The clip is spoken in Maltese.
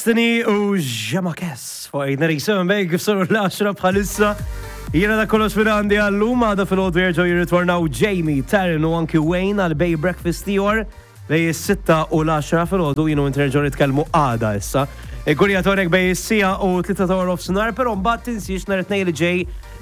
Destiny u Jamakes fuq id narisem bej kif soru l-10 bħalissa. Jiena da kollox minn għandi għallum għada fil-ħodu jerġgħu jirritornaw Jamie, Taryn u anki Wayne għal bej breakfast tiegħor bej is-6 u l-10 fil-ħodu jienu interġgħu nitkellmu għada issa. Gurja torek bej is-sija u 3 ta' sinar, però mbagħad tinsiex nhar it-tnejn li ġej